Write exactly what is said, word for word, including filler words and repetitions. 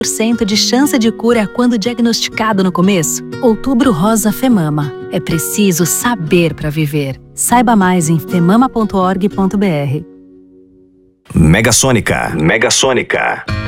por cento de chance de cura quando diagnosticado no começo. Outubro Rosa Femama. É preciso saber para viver. Saiba mais em femama ponto org ponto br. Mega Sônica. Mega Sônica.